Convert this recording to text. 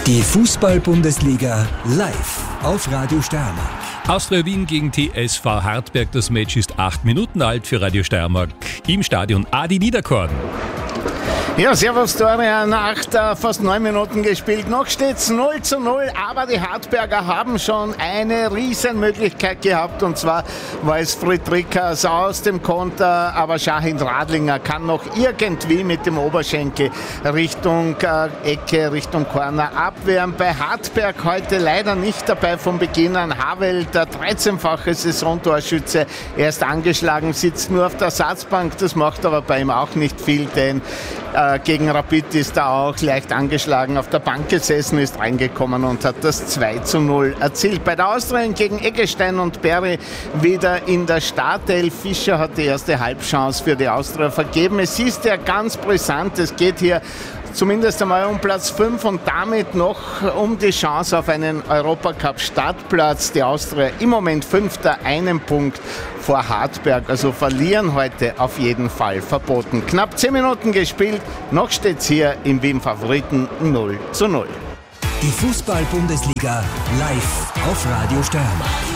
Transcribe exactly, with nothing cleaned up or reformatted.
Die Fußball-Bundesliga live auf Radio Steiermark. Austria Wien gegen T S V Hartberg. Das Match ist acht Minuten alt für Radio Steiermark. Im Stadion Adi Niederkorn. Ja, servus Dorian, nach äh, fast neun Minuten gespielt. Noch steht's null zu null, aber die Hartberger haben schon eine Riesenmöglichkeit gehabt, und zwar war es Friedrichs aus dem Konter, aber Shahin Radlinger kann noch irgendwie mit dem Oberschenkel Richtung äh, Ecke, Richtung Corner abwehren. Bei Hartberg heute leider nicht dabei von Beginn an. Havel, der dreizehnfache Saisontorschütze, erst angeschlagen, sitzt nur auf der Ersatzbank. Das macht aber bei ihm auch nicht viel, denn Äh, gegen Rapid ist er auch leicht angeschlagen auf der Bank gesessen, ist reingekommen und hat das zwei zu null erzielt. Bei der Austria gegen Eggestein und Berry wieder in der Startelf. Fischer hat die erste Halbchance für die Austria vergeben. Es ist ja ganz brisant, es geht hier zumindest einmal um Platz fünf und damit noch um die Chance auf einen Europacup-Startplatz. Die Austria im Moment Fünfter, einen Punkt vor Hartberg. Also verlieren heute auf jeden Fall verboten. Knapp zehn Minuten gespielt, noch steht es hier im Wien-Favoriten null zu null. Die Fußball-Bundesliga live auf Radio Steiermark.